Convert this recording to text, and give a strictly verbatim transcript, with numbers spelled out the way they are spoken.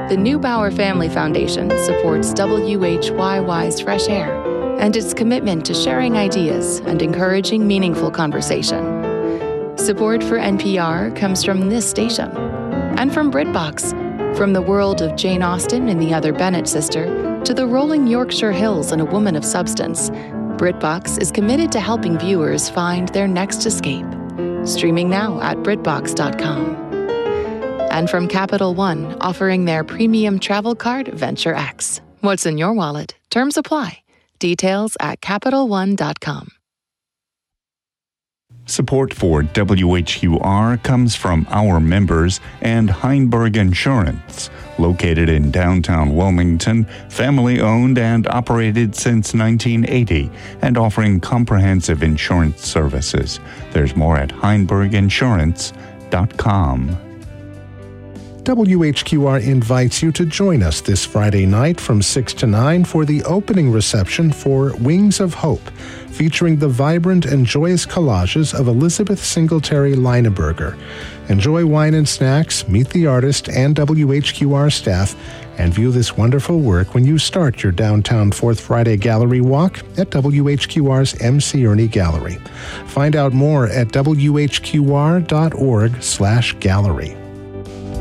The Neubauer Family Foundation supports W H Y Y's Fresh Air and its commitment to sharing ideas and encouraging meaningful conversation. Support for N P R comes from this station and from BritBox, from the world of Jane Austen and the Other Bennet Sister to the rolling Yorkshire Hills and A Woman of Substance. BritBox is committed to helping viewers find their next escape. Streaming now at BritBox dot com. And from Capital One, offering their premium travel card, Venture X. What's in your wallet? Terms apply. Details at Capital One dot com. Support for W H Q R comes from our members and Heinberg Insurance, located in downtown Wilmington, family-owned and operated since nineteen eighty, and offering comprehensive insurance services. There's more at Heinberg Insurance dot com. W H Q R invites you to join us this Friday night from six to nine for the opening reception for Wings of Hope, featuring the vibrant and joyous collages of Elizabeth Singletary Leineberger. Enjoy wine and snacks, meet the artist and W H Q R staff, and view this wonderful work when you start your downtown Fourth Friday Gallery walk at W H Q R's M C Ernie Gallery. Find out more at W H Q R dot org slash gallery.